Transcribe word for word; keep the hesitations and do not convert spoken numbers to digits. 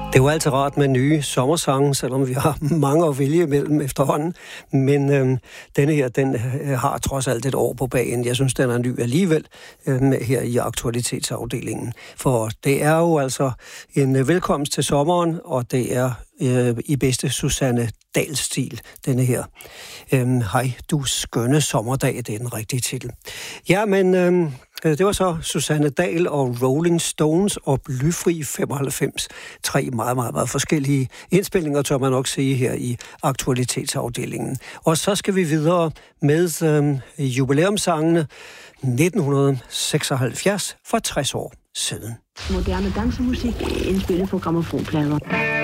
Det er jo altid rart med nye sommersange, selvom vi har mange at vælge imellem efterhånden. Men øhm, denne her, den øh, har trods alt et år på bagen. Jeg synes, den er ny alligevel øh, her i aktualitetsafdelingen. For det er jo altså en øh, velkomst til sommeren, og det er øh, i bedste Susanne Dahl-stil, denne her. Øhm, Hej, du skønne sommerdag, det er den rigtige titel. Ja, men... Øhm, Det var så Susanne Dahl og Rolling Stones og Blyfri femoghalvfems. Tre meget, meget, meget forskellige indspilninger, tør man nok sige her i aktualitetsafdelingen. Og så skal vi videre med øhm, jubilæumssangene nitten seksoghalvfjerds for tres år siden. Moderne dansemusik indspillet på grammofonplader.